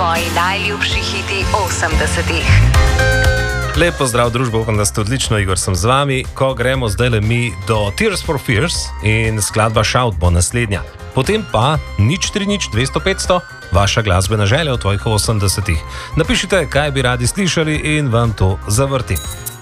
Moji najljubši hiti 80-ih. Lep pozdrav, družbo, upam, da ste odlično, Igor sem z vami. Ko gremo zdaj le mi do Tears for Fears in skladba Shout bo naslednja. Potem pa 030 200 500, vaša glasbena želja v tvojih 80-ih. Napišite, kaj bi radi slišali in vam to zavrtim.